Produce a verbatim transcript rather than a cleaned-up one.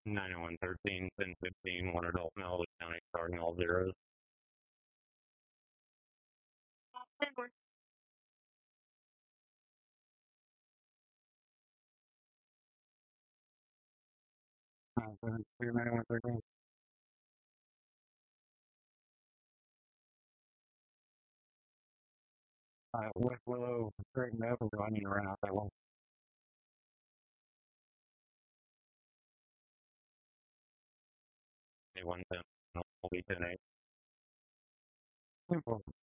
ninety-one thirteen, ten fifteen, one adult male with county starting all zeros. Uh, ninety-one thirteen. Uh, West Willow, straighten up or running around that one. one ten, ten eight. Simple.